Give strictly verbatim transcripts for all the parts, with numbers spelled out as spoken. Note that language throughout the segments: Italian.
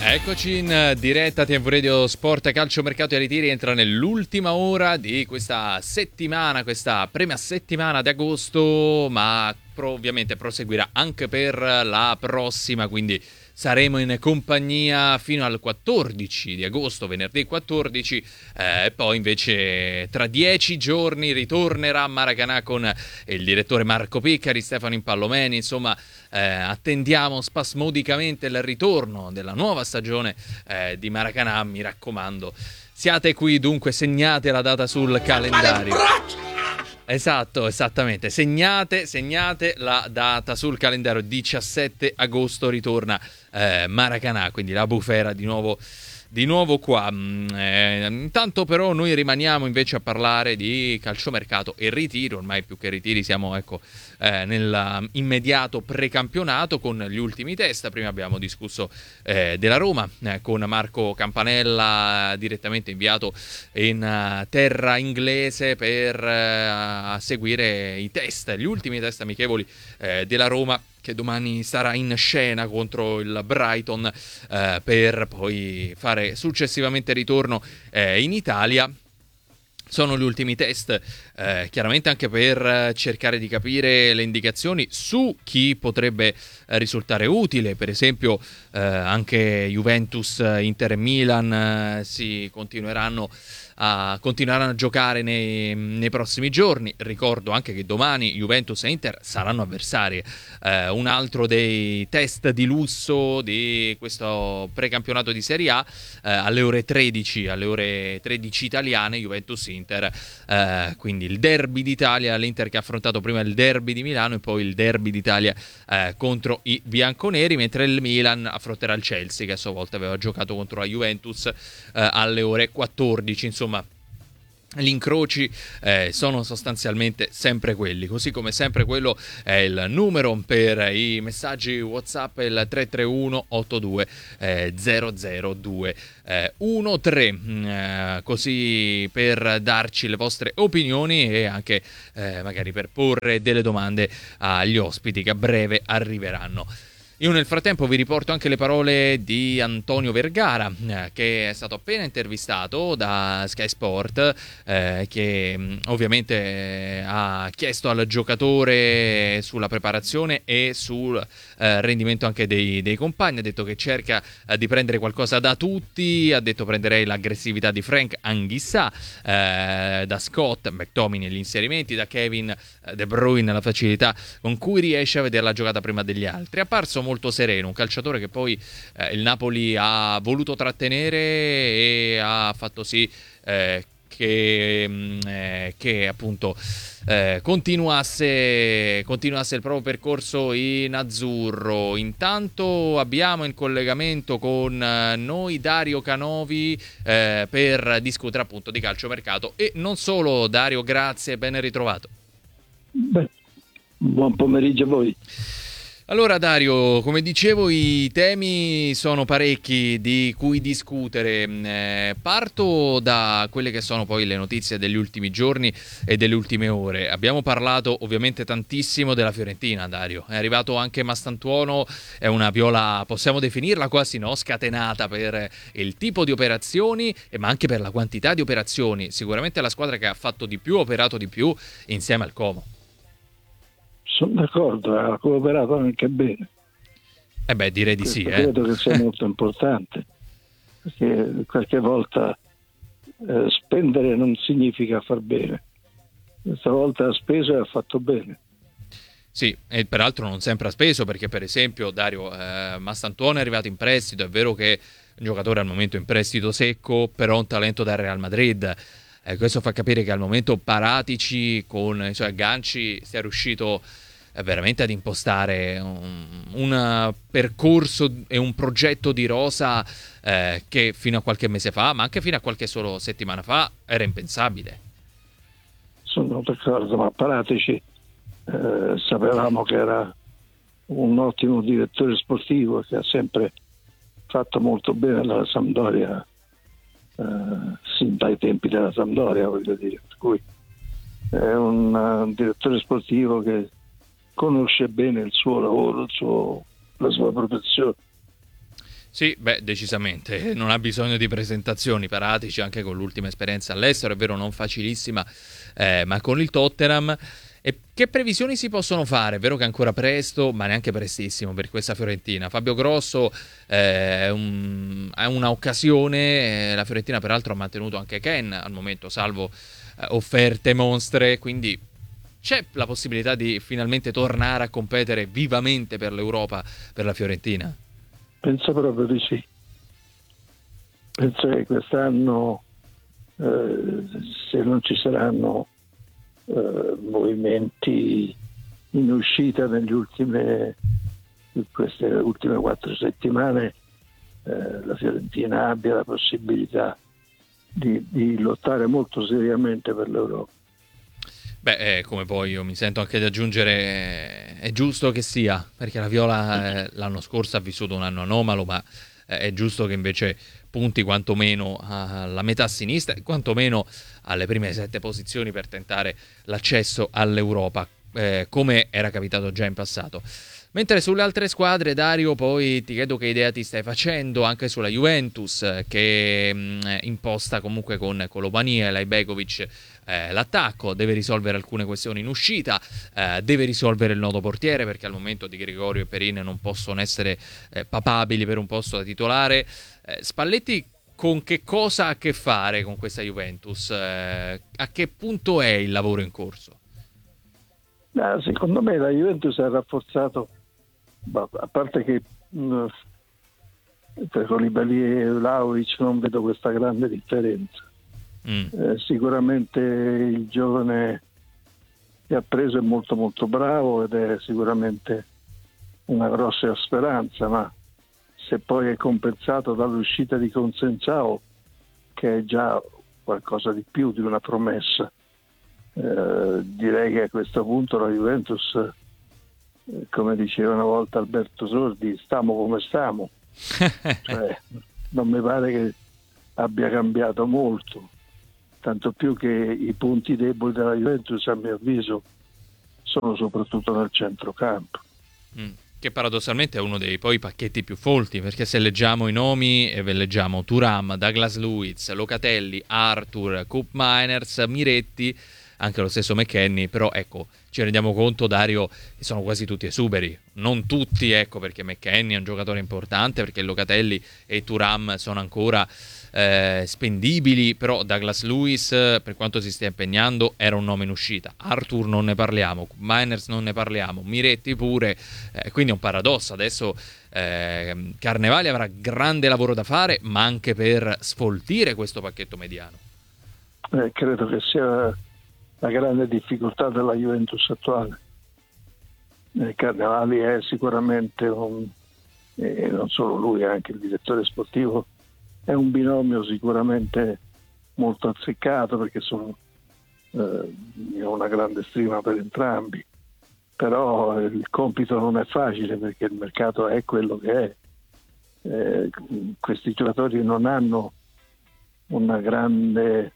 Eccoci in diretta T V Radio Sport Calciomercato e Ritiri, entra nell'ultima ora di questa settimana, questa prima settimana di agosto, ma pro- ovviamente proseguirà anche per la prossima, quindi saremo in compagnia fino al quattordici di agosto, venerdì quattordici, e eh, poi invece tra dieci giorni ritornerà a Maracanà con il direttore Marco Piccari, Stefano Impallomeni, insomma eh, attendiamo spasmodicamente il ritorno della nuova stagione eh, di Maracanà, mi raccomando. Siate qui, dunque segnate la data sul calendario. Esatto, esattamente. Segnate, segnate la data sul calendario. diciassette agosto ritorna eh, Maracanà, quindi la bufera di nuovo, di nuovo qua. Eh, intanto però noi rimaniamo invece a parlare di calciomercato e ritiri. Ormai più che ritiri siamo ecco eh, nell'immediato precampionato con gli ultimi test. Prima abbiamo discusso eh, della Roma eh, con Marco Campanella, direttamente inviato in uh, terra inglese per uh, seguire i test, gli ultimi test amichevoli eh, della Roma, che domani sarà in scena contro il Brighton eh, per poi fare successivamente ritorno eh, in Italia. Sono gli ultimi test, eh, chiaramente anche per cercare di capire le indicazioni su chi potrebbe eh, risultare utile. Per esempio eh, anche Juventus, Inter e Milan eh, si continueranno a continueranno a giocare nei, nei prossimi giorni. Ricordo anche che domani Juventus e Inter saranno avversarie. Eh, un altro dei test di lusso di questo precampionato di Serie A, eh, alle ore tredici, alle ore tredici italiane, Juventus-Inter, eh, quindi il derby d'Italia, l'Inter che ha affrontato prima il derby di Milano e poi il derby d'Italia eh, contro i bianconeri, mentre il Milan affronterà il Chelsea, che a sua volta aveva giocato contro la Juventus eh, alle ore quattordici. Insomma, gli incroci eh, sono sostanzialmente sempre quelli, così come sempre quello è il numero per i messaggi WhatsApp, il tre tre uno otto due zero zero due uno tre, eh, così per darci le vostre opinioni e anche eh, magari per porre delle domande agli ospiti che a breve arriveranno. Io nel frattempo vi riporto anche le parole di Antonio Vergara, eh, che è stato appena intervistato da Sky Sport, eh, che mh, ovviamente eh, ha chiesto al giocatore sulla preparazione e sul eh, rendimento anche dei, dei compagni. Ha detto che cerca eh, di prendere qualcosa da tutti, ha detto prenderei l'aggressività di Frank Anghissà, eh, da Scott McTominay gli inserimenti, da Kevin eh, De Bruyne la facilità con cui riesce a vedere la giocata prima degli altri. È apparso molto sereno, un calciatore che poi eh, il Napoli ha voluto trattenere e ha fatto sì eh, che, mh, eh, che appunto eh, continuasse, continuasse il proprio percorso in azzurro. Intanto abbiamo in collegamento con eh, noi Dario Canovi eh, per discutere appunto di calciomercato e non solo. Dario, grazie, ben ritrovato. Beh, buon pomeriggio a voi. Allora Dario, come dicevo, i temi sono parecchi di cui discutere. Eh, parto da quelle che sono poi le notizie degli ultimi giorni e delle ultime ore. Abbiamo parlato ovviamente tantissimo della Fiorentina, Dario. È arrivato anche Mastantuono, è una viola, possiamo definirla quasi, no? Scatenata per il tipo di operazioni, ma anche per la quantità di operazioni. Sicuramente la squadra che ha fatto di più, operato di più, insieme al Como. Sono d'accordo, ha cooperato anche bene. Eh beh, direi di Questo sì. credo eh. che sia molto importante, perché qualche volta eh, spendere non significa far bene. Questa volta ha speso e ha fatto bene. Sì, e peraltro non sempre ha speso, perché per esempio Dario eh, Mastantuono è arrivato in prestito, è vero che è un giocatore al momento in prestito secco, però un talento da Real Madrid. Eh, questo fa capire che al momento Paratici con i suoi agganci sia riuscito eh, veramente ad impostare un, un percorso e un progetto di rosa eh, che fino a qualche mese fa, ma anche fino a qualche solo settimana fa, era impensabile. Sono d'accordo, ma Paratici eh, sapevamo che era un ottimo direttore sportivo che ha sempre fatto molto bene alla Sampdoria, Uh, sin dai tempi della Sampdoria, voglio dire, per cui è un uh, direttore sportivo che conosce bene il suo lavoro, il suo, la sua professione. Sì, beh, decisamente, non ha bisogno di presentazioni. Paratici anche con l'ultima esperienza all'estero, è vero non facilissima, eh, ma con il Tottenham. E che previsioni si possono fare? È vero che è ancora presto, ma neanche prestissimo per questa Fiorentina. Fabio Grosso eh, è, un, è una occasione, eh, la Fiorentina peraltro ha mantenuto anche Ken al momento, salvo eh, offerte monstre, quindi c'è la possibilità di finalmente tornare a competere vivamente per l'Europa per la Fiorentina? Penso proprio di sì. Penso che quest'anno, eh, se non ci saranno eh, movimenti in uscita negli ultime, in queste ultime quattro settimane, eh, la Fiorentina abbia la possibilità di, di lottare molto seriamente per l'Europa. Beh, eh, come poi io mi sento anche di aggiungere, eh, è giusto che sia, perché la Viola eh, l'anno scorso ha vissuto un anno anomalo, ma eh, è giusto che invece punti quantomeno alla metà sinistra e quantomeno alle prime sette posizioni per tentare l'accesso all'Europa, eh, come era capitato già in passato. Mentre sulle altre squadre, Dario, poi ti chiedo che idea ti stai facendo anche sulla Juventus, che mh, imposta comunque con Colomani e Lajbegovic eh, l'attacco, deve risolvere alcune questioni in uscita, eh, deve risolvere il nodo portiere, perché al momento Di Gregorio e Perin non possono essere eh, papabili per un posto da titolare. Eh, Spalletti con che cosa ha a che fare con questa Juventus? Eh, a che punto è il lavoro in corso? Ah, secondo me la Juventus ha rafforzato, a parte che mh, tra Koulibaly e Vlahovic non vedo questa grande differenza. Mm. Eh, sicuramente il giovane che ha preso è molto molto bravo ed è sicuramente una grossa speranza, ma se poi è compensato dall'uscita di Consensao, che è già qualcosa di più di una promessa, eh, direi che a questo punto la Juventus, eh, come diceva una volta Alberto Sordi, stiamo come stiamo. Cioè, non mi pare che abbia cambiato molto, tanto più che i punti deboli della Juventus, a mio avviso, sono soprattutto nel centrocampo. Mm. Che paradossalmente è uno dei poi pacchetti più folti, perché se leggiamo i nomi e ve leggiamo Thuram, Douglas Luiz, Locatelli, Arthur, Koop Meiners, Miretti, anche lo stesso McKennie, però ecco, ci rendiamo conto, Dario, che sono quasi tutti esuberi, non tutti, ecco, perché McKennie è un giocatore importante, perché Locatelli e Thuram sono ancora eh, spendibili, però Douglas Luiz, per quanto si stia impegnando, era un nome in uscita. Arthur non ne parliamo, Miners non ne parliamo, Miretti pure, eh, quindi è un paradosso. Adesso eh, Carnevali avrà grande lavoro da fare, ma anche per sfoltire questo pacchetto mediano. Eh, credo che sia la grande difficoltà della Juventus attuale. Eh, Carnevali è sicuramente un, e non solo lui, anche il direttore sportivo, è un binomio sicuramente molto azzeccato, perché sono, eh, io ho una grande stima per entrambi, però il compito non è facile, perché il mercato è quello che è. Eh, questi giocatori non hanno una grande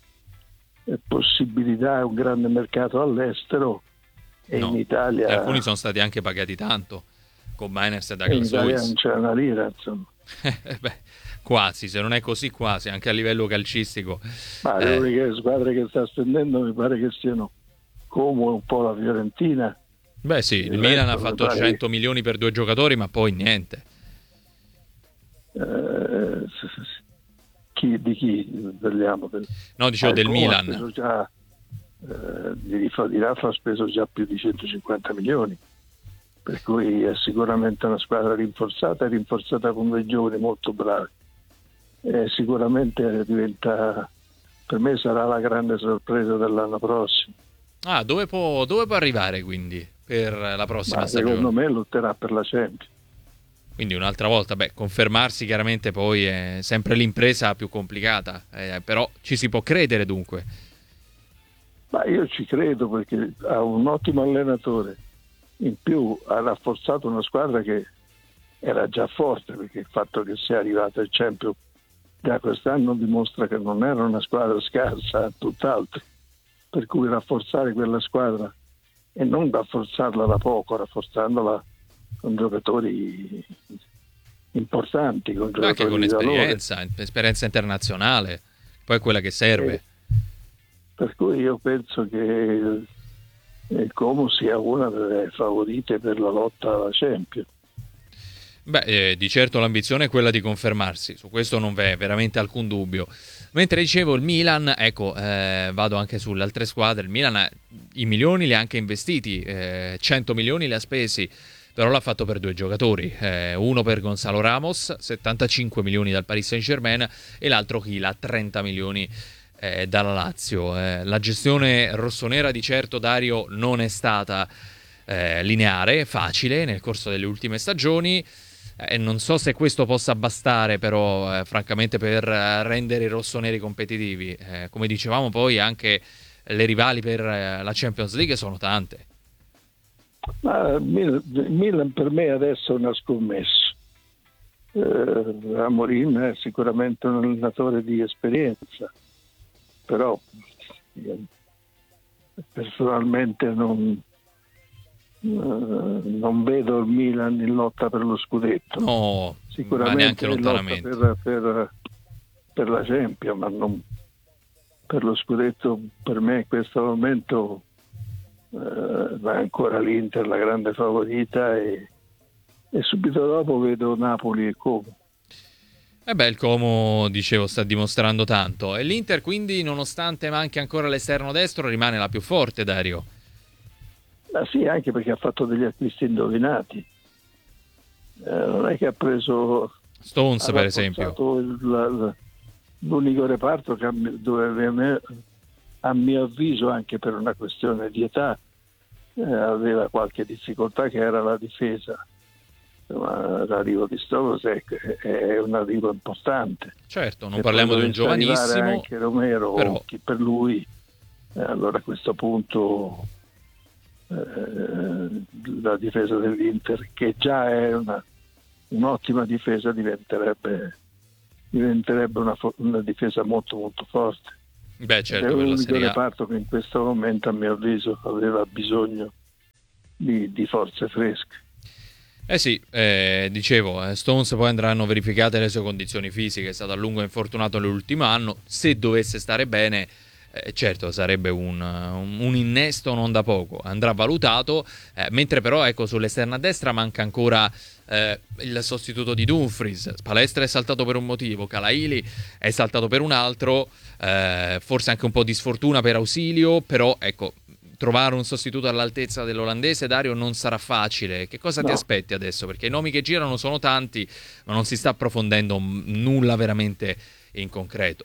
possibilità, un grande mercato all'estero, e no, in Italia e alcuni sono stati anche pagati tanto, con Miners e Douglas Luiz. In Italia non c'è una lira, insomma. Beh, quasi, se non è così quasi, anche a livello calcistico. Ma le eh. uniche squadre che sta spendendo mi pare che siano come un po' la Fiorentina. Beh sì, il, il Milan ha fatto cento milioni per due giocatori, ma poi niente. Eh, chi, di chi parliamo? No, dicevo ah, del Milan. Già, eh, di, di Rafa ha speso già più di centocinquanta milioni, per cui è sicuramente una squadra rinforzata, rinforzata con dei giovani molto bravi. E sicuramente diventa, per me sarà la grande sorpresa dell'anno prossimo. Ah, dove può, dove può arrivare quindi per la prossima Ma stagione? Secondo me lotterà per la Champions. Quindi un'altra volta, beh, confermarsi chiaramente poi è sempre l'impresa più complicata, eh, però ci si può credere dunque. Ma io ci credo, perché ha un ottimo allenatore, in più ha rafforzato una squadra che era già forte, perché il fatto che sia arrivata al Champions da quest'anno dimostra che non era una squadra scarsa, tutt'altro, per cui rafforzare quella squadra e non rafforzarla da poco, rafforzandola con giocatori in importanti, con Ma anche giocatori con di valore. esperienza, esperienza internazionale, poi è quella che serve. Eh, per cui io penso che il Como sia una delle favorite per la lotta alla Champions. Beh, eh, di certo l'ambizione è quella di confermarsi, su questo non v'è veramente alcun dubbio. Mentre dicevo il Milan, ecco, eh, vado anche sulle altre squadre, il Milan eh, i milioni li ha anche investiti, eh, cento milioni li ha spesi, però l'ha fatto per due giocatori, eh, uno per Gonzalo Ramos, settantacinque milioni dal Paris Saint-Germain, e l'altro Chila, trenta milioni eh, dalla Lazio. Eh, la gestione rossonera di certo, Dario, non è stata eh, lineare, facile nel corso delle ultime stagioni. Eh, non so se questo possa bastare però eh, francamente per eh, rendere i rossoneri competitivi. Eh, come dicevamo poi anche le rivali per eh, la Champions League sono tante. Ma il Milan, il Milan per me adesso è una scommessa. Eh, Amorim è sicuramente un allenatore di esperienza, però io personalmente non non vedo il Milan in lotta per lo scudetto. No, sicuramente ma neanche in lontanamente. lotta per, per, per la Champions, ma non per lo scudetto. Per me in questo momento eh, va ancora l'Inter la grande favorita, e, e subito dopo vedo Napoli e Como. E beh, il Como, dicevo, sta dimostrando tanto, e l'Inter quindi, nonostante manchi ancora l'esterno destro, rimane la più forte, Dario. Ma sì, anche perché ha fatto degli acquisti indovinati. Eh, non è che ha preso Stones, ha per esempio. il, la, l'unico reparto che, dove a mio avviso, anche per una questione di età, eh, aveva qualche difficoltà, che era la difesa. Ma l'arrivo di Stones è, è un arrivo importante. Certo, non e parliamo di un giovanissimo, anche Romero, però... chi per lui, eh, allora a questo punto Eh, la difesa dell'Inter, che già è una, un'ottima difesa, diventerebbe diventerebbe una, una difesa molto molto forte. Beh, certo, è per la l'unico Serie A. reparto che in questo momento, a mio avviso, aveva bisogno di, di forze fresche. Eh sì, eh, dicevo, eh, Stones poi andranno verificate le sue condizioni fisiche, è stato a lungo infortunato nell'ultimo anno, se dovesse stare bene, Eh, certo sarebbe un, un innesto non da poco, andrà valutato, eh, mentre però ecco sull'esterna destra manca ancora eh, il sostituto di Dumfries. Palestra è saltato per un motivo, Calaili è saltato per un altro, eh, forse anche un po' di sfortuna per Ausilio, però ecco, trovare un sostituto all'altezza dell'olandese, Dario, non sarà facile. Che cosa No. ti aspetti adesso? Perché i nomi che girano sono tanti, ma non si sta approfondendo nulla veramente in concreto.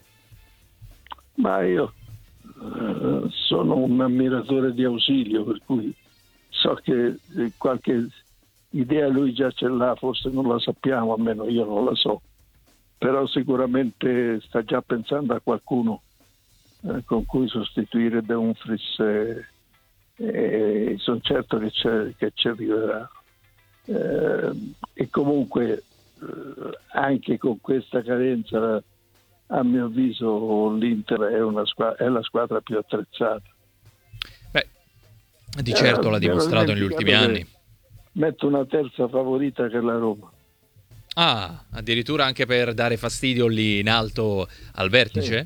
Ma io Uh, sono un ammiratore di Ausilio, per cui so che eh, qualche idea lui già ce l'ha, forse non la sappiamo, almeno io non la so, però sicuramente sta già pensando a qualcuno eh, con cui sostituire Dumfries, e eh, sono certo che, c'è, che ci arriverà. Eh, e comunque eh, anche con questa carenza, a mio avviso l'Inter è, una squadra, è la squadra più attrezzata. Beh, di certo eh, l'ha dimostrato negli ultimi anni. Metto una terza favorita, che è la Roma. Ah, addirittura anche per dare fastidio lì in alto al vertice?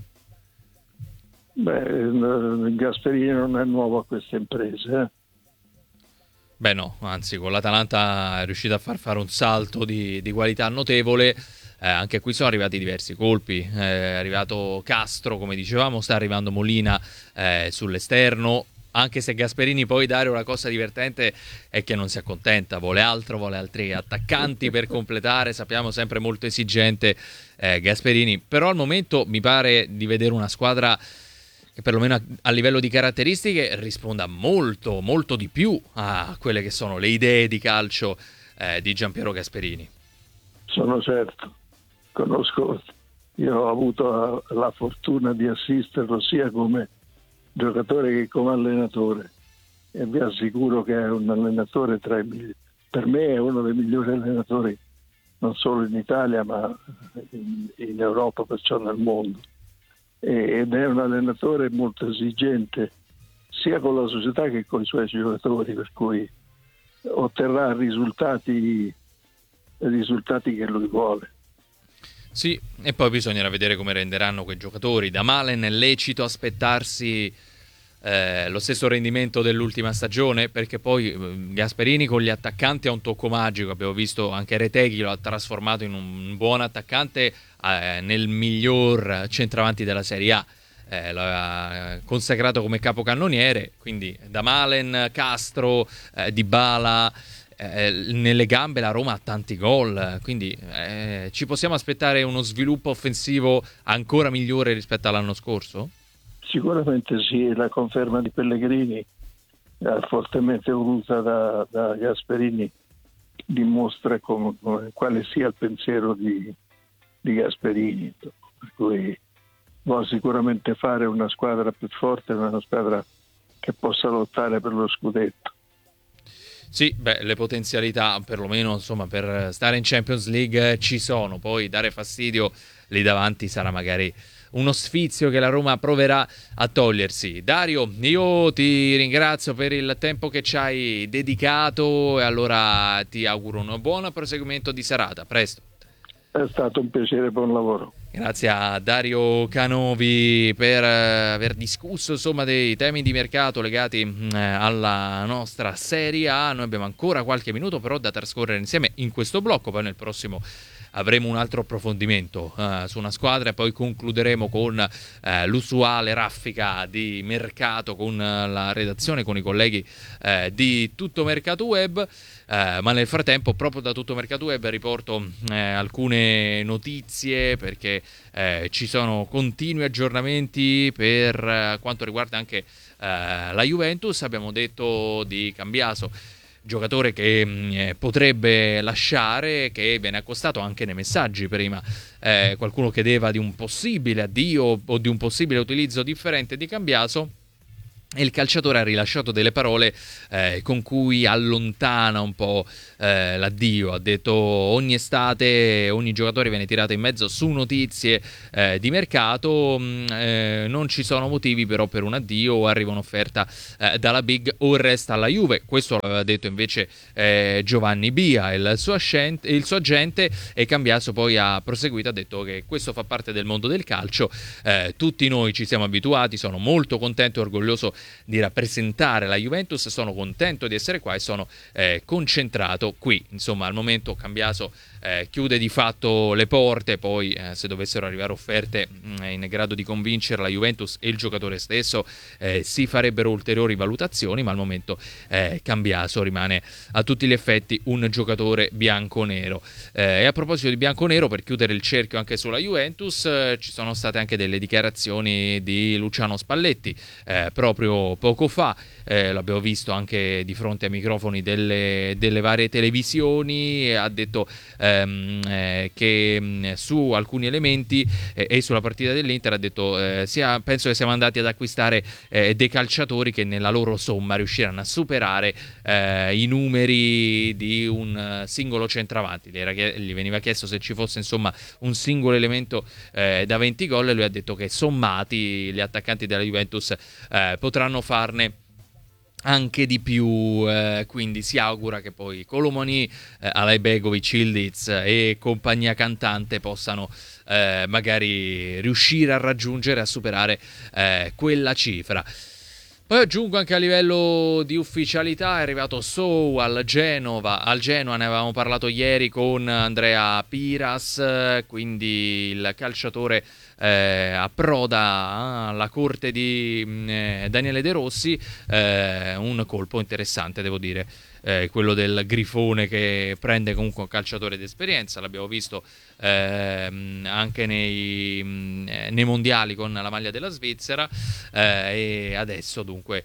Sì. Beh, Gasperini non è nuovo a queste imprese. Eh? Beh no, anzi con l'Atalanta è riuscito a far fare un salto di, di qualità notevole. Eh, anche qui sono arrivati diversi colpi, eh, è arrivato Castro, come dicevamo, sta arrivando Molina eh, sull'esterno, anche se Gasperini poi, Dario, la cosa divertente è che non si accontenta, vuole altro, vuole altri attaccanti per completare, sappiamo sempre molto esigente eh, Gasperini, però al momento mi pare di vedere una squadra che perlomeno a, a livello di caratteristiche risponda molto, molto di più a quelle che sono le idee di calcio eh, di Giampiero Gasperini. Sono certo. Conosco, io ho avuto la, la fortuna di assisterlo sia come giocatore che come allenatore, e vi assicuro che è un allenatore tra i migliori. Per me è uno dei migliori allenatori, non solo in Italia ma in, in Europa, perciò nel mondo, e, ed è un allenatore molto esigente sia con la società che con i suoi giocatori, per cui otterrà risultati risultati che lui vuole. Sì, e poi bisognerà vedere come renderanno quei giocatori. Da Malen è lecito aspettarsi eh, lo stesso rendimento dell'ultima stagione, perché poi eh, Gasperini con gli attaccanti ha un tocco magico. Abbiamo visto anche Retegui lo ha trasformato in un buon attaccante eh, nel miglior centravanti della Serie A. Eh, lo ha consacrato come capocannoniere, quindi da Malen, Castro, eh, Dybala, eh, nelle gambe la Roma ha tanti gol, quindi eh, ci possiamo aspettare uno sviluppo offensivo ancora migliore rispetto all'anno scorso? Sicuramente sì, la conferma di Pellegrini, eh, fortemente voluta da, da Gasperini, dimostra come, come, quale sia il pensiero di, di Gasperini, per cui vuole sicuramente fare una squadra più forte, una squadra che possa lottare per lo scudetto. Sì, beh, le potenzialità perlomeno insomma per stare in Champions League ci sono, poi dare fastidio lì davanti sarà magari uno sfizio che la Roma proverà a togliersi. Dario, io ti ringrazio per il tempo che ci hai dedicato e allora ti auguro un buon proseguimento di serata. A presto. È stato un piacere, buon lavoro. Grazie a Dario Canovi per eh, aver discusso insomma dei temi di mercato legati eh, alla nostra Serie A. Noi abbiamo ancora qualche minuto però da trascorrere insieme in questo blocco, poi nel prossimo avremo un altro approfondimento uh, su una squadra e poi concluderemo con uh, l'usuale raffica di mercato con uh, la redazione, con i colleghi uh, di Tutto Mercato Web, uh, ma nel frattempo proprio da Tutto Mercato Web riporto uh, alcune notizie perché uh, ci sono continui aggiornamenti per uh, quanto riguarda anche uh, la Juventus. Abbiamo detto di Cambiaso, giocatore che mh, potrebbe lasciare, che viene accostato anche nei messaggi prima. Eh, qualcuno chiedeva di un possibile addio o di un possibile utilizzo differente di Cambiaso. E il calciatore ha rilasciato delle parole eh, con cui allontana un po' eh, l'addio. Ha detto: ogni estate ogni giocatore viene tirato in mezzo su notizie eh, di mercato, mh, eh, non ci sono motivi però per un addio, o arriva un'offerta eh, dalla Big o resta alla Juve. Questo l'aveva detto invece eh, Giovanni Bia, il suo, ascente, il suo agente, e Cambiaso poi ha proseguito, ha detto che questo fa parte del mondo del calcio, eh, tutti noi ci siamo abituati, sono molto contento e orgoglioso di rappresentare la Juventus, sono contento di essere qua e sono eh, concentrato qui. Insomma, al momento Cambiaso eh, chiude di fatto le porte, poi eh, se dovessero arrivare offerte mh, in grado di convincere la Juventus e il giocatore stesso eh, si farebbero ulteriori valutazioni, ma al momento eh, Cambiaso rimane a tutti gli effetti un giocatore bianconero. Eh, e a proposito di bianconero, per chiudere il cerchio anche sulla Juventus, eh, ci sono state anche delle dichiarazioni di Luciano Spalletti eh, proprio poco fa, eh, l'abbiamo visto anche di fronte ai microfoni delle, delle varie televisioni. Ha detto ehm, eh, che mh, su alcuni elementi eh, e sulla partita dell'Inter ha detto eh, sia, penso che siamo andati ad acquistare eh, dei calciatori che nella loro somma riusciranno a superare eh, i numeri di un singolo centravanti. Gli, era, gli veniva chiesto se ci fosse insomma un singolo elemento eh, da venti gol e lui ha detto che sommati gli attaccanti della Juventus eh, potranno farne anche di più, eh, quindi si augura che poi Colomoni, eh, Alajbegovic, Ildiz e compagnia cantante possano eh, magari riuscire a raggiungere, a superare eh, quella cifra. Poi aggiungo anche a livello di ufficialità è arrivato Sou al Genova, al Genoa, ne avevamo parlato ieri con Andrea Piras, quindi il calciatore eh, approda alla corte di eh, Daniele De Rossi, eh, un colpo interessante devo dire. Eh, quello del Grifone che prende comunque un calciatore d'esperienza, l'abbiamo visto ehm, anche nei, mh, nei mondiali con la maglia della Svizzera, eh, e adesso dunque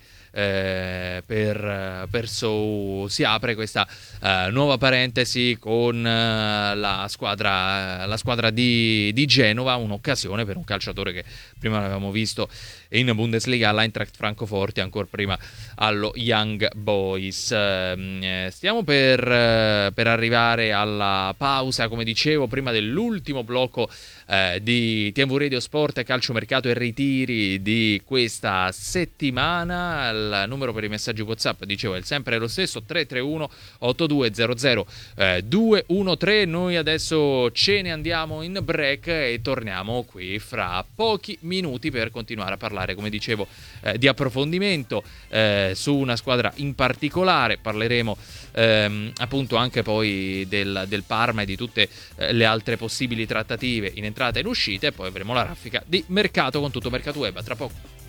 eh, per, per Sou si apre questa eh, nuova parentesi con eh, la squadra, la squadra di, di Genova, un'occasione per un calciatore che prima l'avevamo visto in Bundesliga all'Eintracht Francoforte, ancora prima allo Young Boys. Eh, stiamo per, eh, per arrivare alla pausa, come dicevo, prima dell'ultimo blocco eh, di T V Radio Sport, calciomercato e ritiri di questa settimana. al numero per i messaggi WhatsApp, dicevo è sempre lo stesso, tre tre uno otto due zero zero due uno tre. Noi adesso ce ne andiamo in break e torniamo qui fra pochi minuti per continuare a parlare, come dicevo, eh, di approfondimento eh, su una squadra in particolare. Parleremo ehm, appunto anche poi del, del Parma e di tutte eh, le altre possibili trattative in entrata e in uscita, e poi avremo la raffica di mercato con tutto Mercato Web. A tra poco.